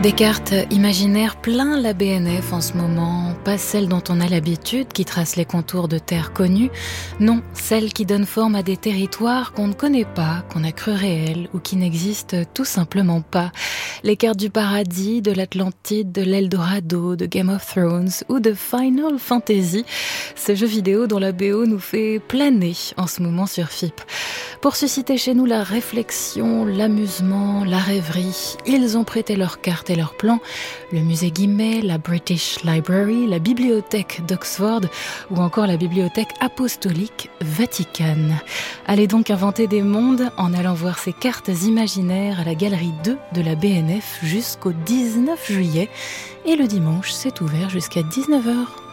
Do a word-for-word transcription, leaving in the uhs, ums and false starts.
Des cartes imaginaires plein la B N F en ce moment, pas celles dont on a l'habitude, qui tracent les contours de terres connues, non, celles qui donnent forme à des territoires qu'on ne connaît pas, qu'on a cru réels ou qui n'existent tout simplement pas. Les cartes du paradis, de l'Atlantide, de l'Eldorado, de Game of Thrones ou de Final Fantasy, ce jeu vidéo dont la B O nous fait planer en ce moment sur F I P. Pour susciter chez nous la réflexion, l'amusement, la rêverie, ils ont prêté leurs cartes et leurs plans. Le musée Guimet, la British Library, la bibliothèque d'Oxford ou encore la bibliothèque apostolique Vatican. Allez donc inventer des mondes en allant voir ces cartes imaginaires à la galerie deux de la B N F jusqu'au dix-neuf juillet. Et le dimanche, c'est ouvert jusqu'à dix-neuf heures.